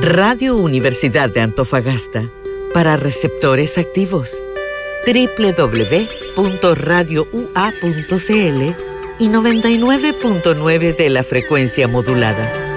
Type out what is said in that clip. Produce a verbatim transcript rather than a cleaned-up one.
Radio Universidad de Antofagasta, para receptores activos. doble u doble u doble u punto radio u a punto c l y noventa y nueve punto nueve de la frecuencia modulada.